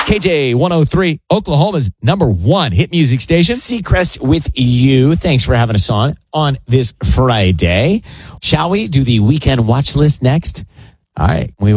KJ 103, Oklahoma's #1 hit music station. Seacrest with you. Thanks for having us on this Friday. Shall we do the weekend watch list next? All right. We will.